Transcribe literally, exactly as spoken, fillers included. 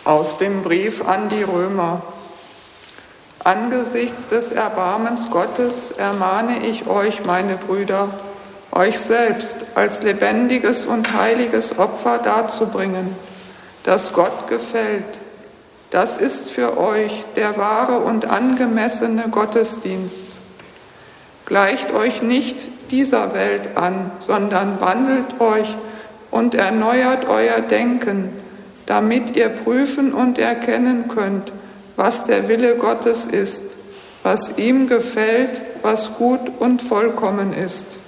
Aus dem Brief an die Römer. Angesichts des Erbarmens Gottes ermahne ich euch, meine Brüder, euch selbst als lebendiges und heiliges Opfer darzubringen, das Gott gefällt. Das ist für euch der wahre und angemessene Gottesdienst. Gleicht euch nicht dieser Welt an, sondern wandelt euch und erneuert euer Denken, damit ihr prüfen und erkennen könnt, was der Wille Gottes ist, was ihm gefällt, was gut und vollkommen ist.